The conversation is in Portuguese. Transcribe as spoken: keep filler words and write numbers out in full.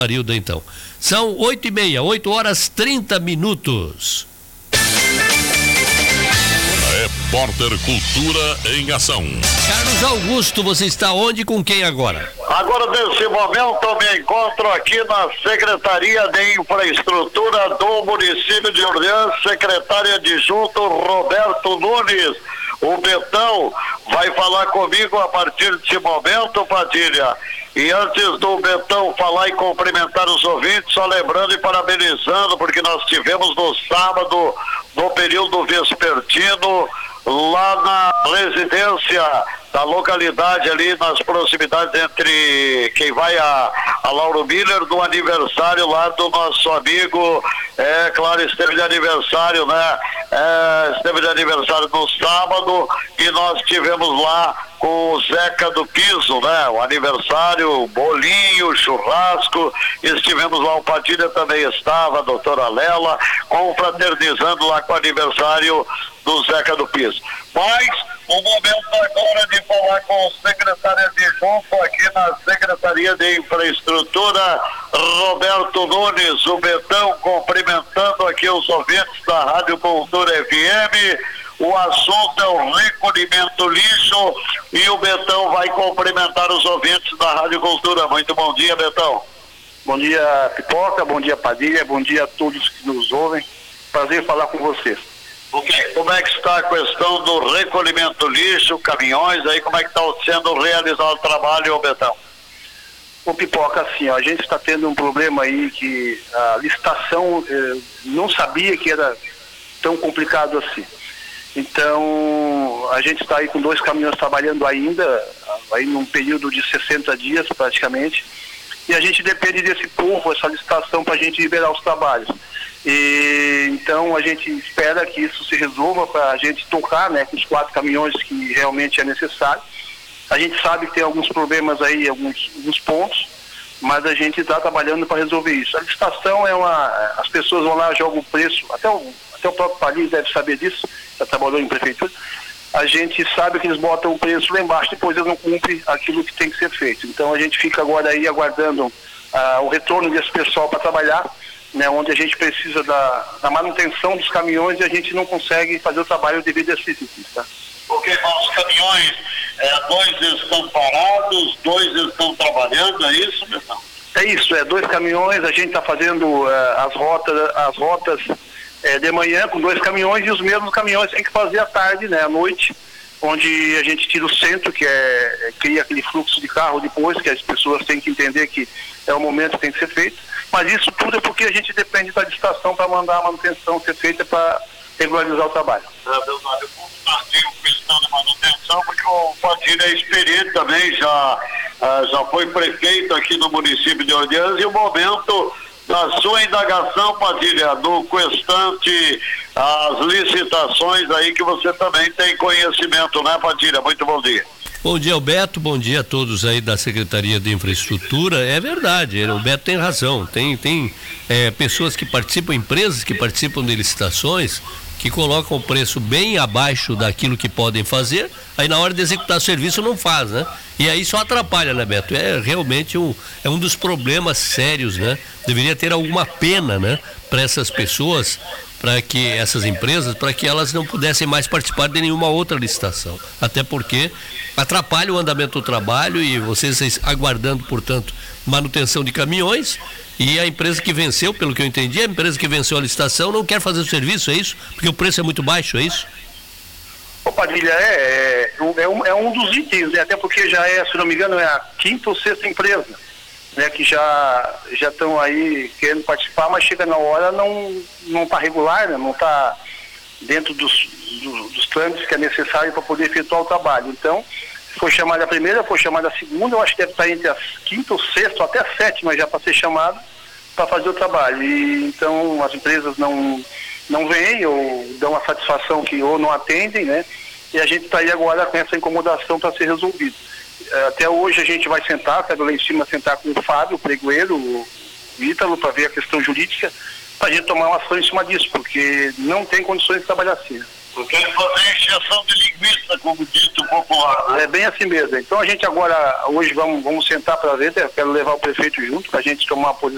Arilda, então. São oito e meia, oito horas trinta minutos. Repórter Cultura em Ação. Carlos Augusto, você está onde e com quem agora? Agora, nesse momento, eu me encontro aqui na Secretaria de Infraestrutura do município de Orleans, secretário adjunto Roberto Nunes. O Betão vai falar comigo a partir desse momento, Padilha. E antes do Betão falar e cumprimentar os ouvintes, só lembrando e parabenizando, porque nós tivemos no sábado, no período vespertino, lá na residência da localidade ali, nas proximidades entre quem vai a, a Lauro Miller, do aniversário lá do nosso amigo, é claro, esteve de aniversário, né? É, esteve de aniversário no sábado e nós tivemos lá com o Zeca do Piso, né? O aniversário, bolinho, churrasco, estivemos lá, o Padilha também estava, a doutora Lela, confraternizando lá com o aniversário do Zeca do Piso. Mas o momento agora de falar com o secretário adjunto aqui na Secretaria de Infraestrutura, Roberto Nunes, o Betão, cumprimentando aqui os ouvintes da Rádio Cultura F M. O assunto é o recolhimento lixo e o Betão vai cumprimentar os ouvintes da Rádio Cultura. Muito bom dia, Betão. Bom dia, Pipoca, bom dia, Padilha, bom dia a todos que nos ouvem. Prazer falar com vocês. Ok, como é que está a questão do recolhimento lixo, caminhões, aí como é que está sendo realizado o trabalho, Betão? O Pipoca, assim, ó, a gente está tendo um problema aí que a licitação eh, não sabia que era tão complicado assim. Então, a gente está aí com dois caminhões trabalhando ainda, aí num período de sessenta dias praticamente, e a gente depende desse povo, essa licitação, para a gente liberar os trabalhos. E, então, a gente espera que isso se resolva para a gente tocar, né, com os quatro caminhões que realmente é necessário. A gente sabe que tem alguns problemas aí, alguns, alguns pontos, mas a gente está trabalhando para resolver isso. A licitação é uma... As pessoas vão lá, jogam o preço, até o, até o próprio Paris deve saber disso, já trabalhou em prefeitura. A gente sabe que eles botam o preço lá embaixo, depois eles não cumprem aquilo que tem que ser feito. Então a gente fica agora aí aguardando uh, o retorno desse pessoal para trabalhar, né, onde a gente precisa da, da manutenção dos caminhões e a gente não consegue fazer o trabalho devido a esses itens, tá? Porque os caminhões, é, dois estão parados, dois estão trabalhando, é isso, Betão? É isso, é dois caminhões, a gente está fazendo uh, as rotas, as rotas É, de manhã com dois caminhões e os mesmos caminhões tem que fazer à tarde, né, à noite, onde a gente tira o centro, que é, é cria aquele fluxo de carro depois, que as pessoas têm que entender que é o momento que tem que ser feito, mas isso tudo é porque a gente depende da licitação para mandar a manutenção ser feita para regularizar o trabalho. É, Leonardo, eu tenho questão de manutenção, porque o Padilha é experiente também, já, uh, já foi prefeito aqui no município de Orleans e o momento da sua indagação, Padilha, no questante as licitações aí que você também tem conhecimento, né, Padilha? Muito bom dia. Bom dia, Alberto, bom dia a todos aí da Secretaria de Infraestrutura. É verdade, o Beto tem razão, tem, tem é, pessoas que participam, empresas que participam de licitações, que colocam o preço bem abaixo daquilo que podem fazer, aí na hora de executar o serviço não faz, né? E aí só atrapalha, né, Beto? É realmente um, é um dos problemas sérios, né? Deveria ter alguma pena, né, para essas pessoas, para que essas empresas, para que elas não pudessem mais participar de nenhuma outra licitação. Até porque atrapalha o andamento do trabalho e vocês aguardando, portanto, manutenção de caminhões. E a empresa que venceu, pelo que eu entendi, a empresa que venceu a licitação não quer fazer o serviço, é isso? Porque o preço é muito baixo, é isso? Ô Padilha, é, é, é, um, é um dos itens, né? Até porque já é, se não me engano, é a quinta ou sexta empresa, né? Que já já estão aí querendo participar, mas chega na hora não não está regular, né? Não está dentro dos, dos, dos trâmites que é necessário para poder efetuar o trabalho. Então, foi chamada a primeira, foi chamada a segunda, eu acho que deve estar entre a quinta ou sexta, ou até a sétima já para ser chamado para fazer o trabalho. E então as empresas não, não vêm ou dão a satisfação que ou não atendem, né? E a gente está aí agora com essa incomodação para ser resolvido. Até hoje a gente vai sentar, quero lá em cima sentar com o Fábio, o pregoeiro, o Ítalo, para ver a questão jurídica, para a gente tomar uma ação em cima disso, porque não tem condições de trabalhar assim. Eu quero fazer injeção de linguiça, como disse o popular, né? É bem assim mesmo. Então a gente agora, hoje vamos, vamos sentar para ver, eu quero levar o prefeito junto para a gente tomar uma posição.